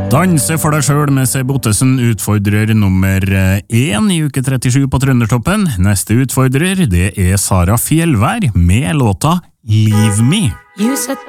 Danse for deg selv med Seb Ottesen, utfordrer nummer 1 i uke 37 på Trøndertoppen. Neste utfordrer, det er Sara Fjellvær med låta Leave Me.